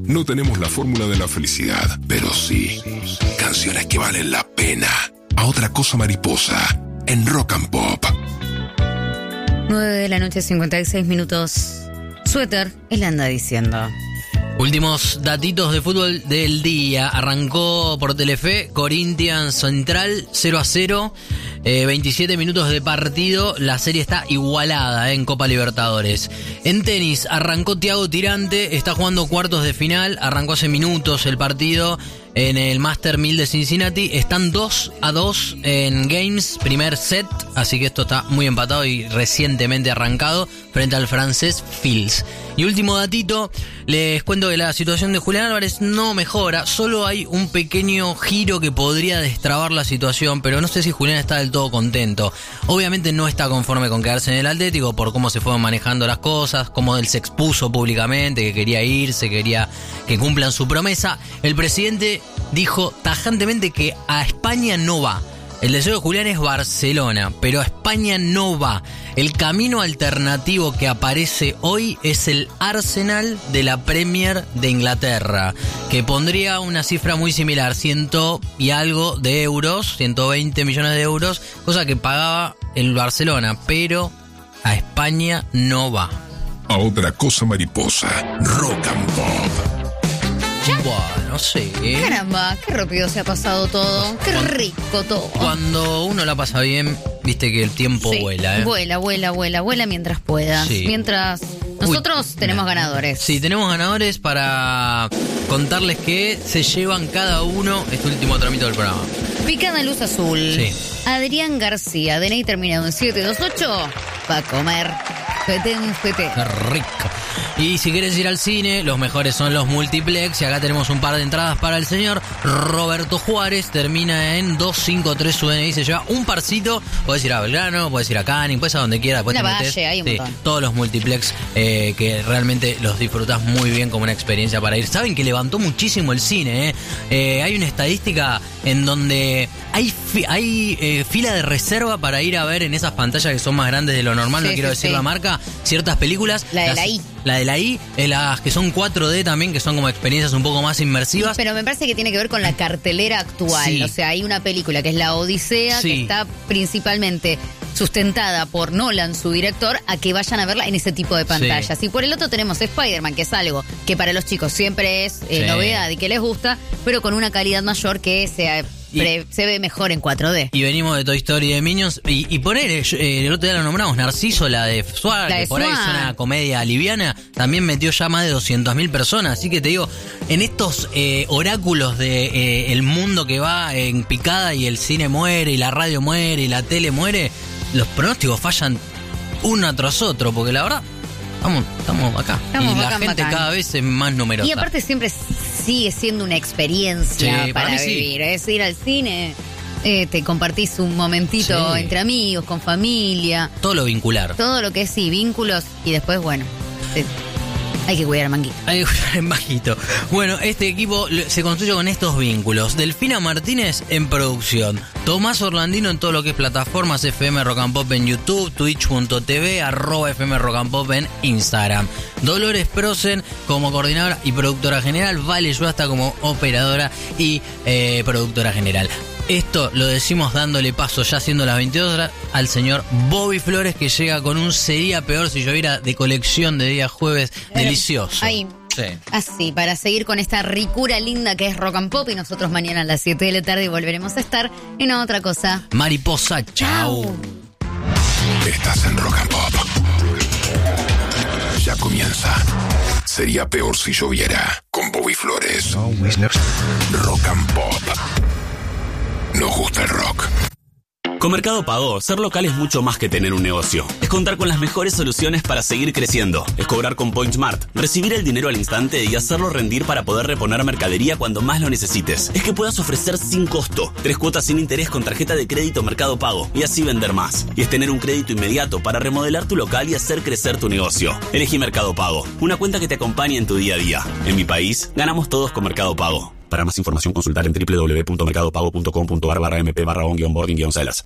No tenemos la fórmula de la felicidad, pero sí canciones que valen la pena. A otra cosa mariposa, en Rock and Pop. 9:56 p.m. Suéter, él anda diciendo. Últimos datitos de fútbol del día. Arrancó por Telefe, Corinthians Central 0-0. 27 minutos de partido. La serie está igualada en Copa Libertadores. En tenis, arrancó Thiago Tirante. Está jugando cuartos de final. Arrancó hace minutos el partido en el Master 1000 de Cincinnati. Están 2-2 en games, primer set. Así que esto está muy empatado y recientemente arrancado frente al francés Fils. Y último datito, les cuento que la situación de Julián Álvarez no mejora. Solo hay un pequeño giro que podría destrabar la situación, pero no sé si Julián está del todo contento. Obviamente no está conforme con quedarse en el Atlético por cómo se fueron manejando las cosas, cómo él se expuso públicamente, que quería irse, quería que cumplan su promesa. El presidente dijo tajantemente que a España no va. El deseo de Julián es Barcelona, pero a España no va. El camino alternativo que aparece hoy es el Arsenal de la Premier de Inglaterra, que pondría una cifra muy similar, 100 y algo de euros, 120 millones de euros, cosa que pagaba el Barcelona, pero a España no va. A otra cosa mariposa, Rock and Pop. Bueno, no sé. Caramba, qué rápido se ha pasado todo. Qué rico todo. Cuando uno la pasa bien, viste que el tiempo vuela, ¿eh? Vuela mientras puedas. Sí. Mientras nosotros tenemos ganadores. Sí, tenemos ganadores para contarles que se llevan cada uno este último tramito del programa. Picada Luz Azul. Sí. Adrián García, DNI terminado en 728. Va a comer. Fete. Qué rico. Y si quieres ir al cine, los mejores son los multiplex. Y acá tenemos un par de entradas para el señor Roberto Juárez. Termina en 253 su DNI. Se lleva un parcito. Podés ir a Belgrano, podés ir a Canning, podés a donde quieras. La Valle, hay un montón. Todos los multiplex que realmente los disfrutás muy bien como una experiencia para ir. Saben que levantó muchísimo el cine, hay una estadística en donde hay fila de reserva para ir a ver en esas pantallas que son más grandes de lo normal. No quiero decir la marca. Ciertas películas. La de la I. La de la I, las que son 4D también, que son como experiencias un poco más inmersivas. Pero me parece que tiene que ver con la cartelera actual. Sí. O sea, hay una película que es La Odisea, que está principalmente sustentada por Nolan, su director, a que vayan a verla en ese tipo de pantallas. Sí. Y por el otro tenemos Spider-Man, que es algo que para los chicos siempre es novedad y que les gusta, pero con una calidad mayor que se ve mejor en 4D. Y venimos de Toy Story de Minions. Y poner, el otro día lo nombramos, Narciso, la de Suárez, que por ahí es una comedia liviana, también metió ya más de 200.000 personas. Así que te digo, en estos oráculos de el mundo que va en picada y el cine muere, y la radio muere, y la tele muere, los pronósticos fallan uno tras otro, porque la verdad, estamos acá. Y la gente cada vez es más numerosa. Y aparte siempre sigue siendo una experiencia para vivir. Es ir al cine, te compartís un momentito entre amigos, con familia. Todo lo vincular. Todo lo que es vínculos. Y después, bueno, hay que cuidar el manguito. Hay que cuidar el manguito. Bueno, este equipo se construye con estos vínculos. Delfina Martínez en producción. Tomás Orlandino en todo lo que es plataformas, FM Rock and Pop en YouTube, twitch.tv, @FM Rock and Pop en Instagram. Dolores Prosen como coordinadora y productora general. Vale Yuasta como operadora y productora general. Esto lo decimos dándole paso, ya siendo las 22 horas, al señor Bobby Flores, que llega con un Sería Peor si lloviera de colección de día jueves delicioso. Ahí. Sí. Así, para seguir con esta ricura linda que es Rock and Pop, y nosotros mañana a las 7 de la tarde volveremos a estar en otra cosa. Mariposa, chao. Estás en Rock and Pop. Ya comienza. Sería peor si lloviera, con Bobby Flores. Rock and Pop. Nos gusta el rock. Con Mercado Pago, ser local es mucho más que tener un negocio. Es contar con las mejores soluciones para seguir creciendo. Es cobrar con PointSmart, recibir el dinero al instante y hacerlo rendir para poder reponer mercadería cuando más lo necesites. Es que puedas ofrecer sin costo 3 cuotas sin interés con tarjeta de crédito Mercado Pago y así vender más. Y es tener un crédito inmediato para remodelar tu local y hacer crecer tu negocio. Elegí Mercado Pago, una cuenta que te acompañe en tu día a día. En mi país, ganamos todos con Mercado Pago. Para más información, consultar en www.mercadopago.com.ar/mp/on-boarding-sellers.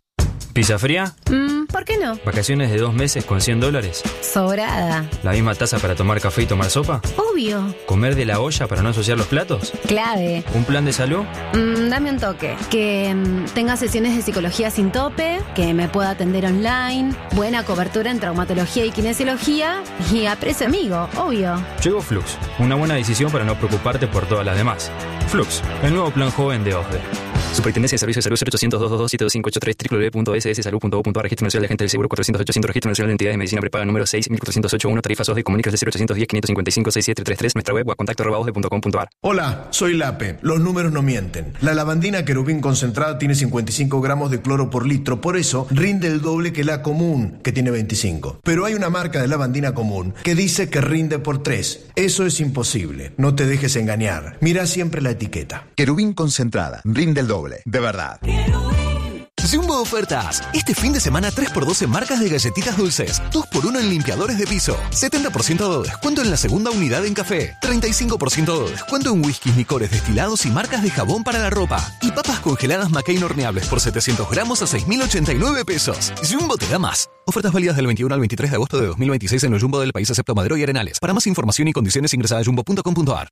¿Pizza fría? ¿Por qué no? ¿Vacaciones de 2 meses con $100? Sobrada. ¿La misma taza para tomar café y tomar sopa? Obvio. ¿Comer de la olla para no ensuciar los platos? Clave. ¿Un plan de salud? Dame un toque. Que tenga sesiones de psicología sin tope, que me pueda atender online, buena cobertura en traumatología y kinesiología y a precio amigo, obvio. Llegó Flux, una buena decisión para no preocuparte por todas las demás. Flux, el nuevo plan joven de OSDE. Superintendencia de Servicios de Salud 0800-222-7253 www.sssalud.gov.ar. Registro Nacional de Agentes del Seguro 400-800. Registro Nacional de Entidades de Medicina Prepaga número 6.408.1. Tarifas OSDE. Comuníquese al 0810-555-6733. Nuestra web o a contacto@osde.com.ar. Hola, soy Lape. Los números no mienten. La lavandina Querubín concentrada tiene 55 gramos de cloro por litro. Por eso rinde el doble que la común, que tiene 25. Pero hay una marca de lavandina común que dice que rinde por 3. Eso es imposible. No te dejes engañar. Mira siempre la etiqueta. Querubín concentrada. Rinde el doble. De verdad. Jumbo Ofertas. Este fin de semana 3x2 en marcas de galletitas dulces. 2x1 en limpiadores de piso. 70% de descuento en la segunda unidad en café. 35% de descuento en whiskies, licores destilados y marcas de jabón para la ropa. Y papas congeladas McCain horneables por 700 gramos a 6.089 pesos. Jumbo te da más. Ofertas válidas del 21 al 23 de agosto de 2026 en los Jumbo del país excepto Madero y Arenales. Para más información y condiciones ingresa a jumbo.com.ar.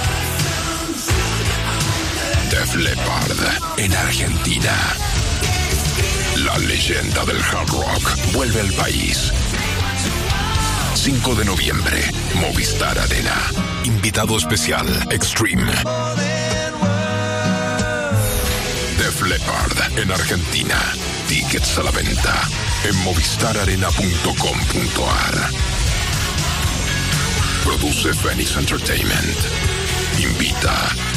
Def Leppard en Argentina. La leyenda del hard rock vuelve al país. 5 de noviembre, Movistar Arena. Invitado especial, Extreme. Def Leppard en Argentina. Tickets a la venta en movistararena.com.ar. Produce Phoenix Entertainment. Invita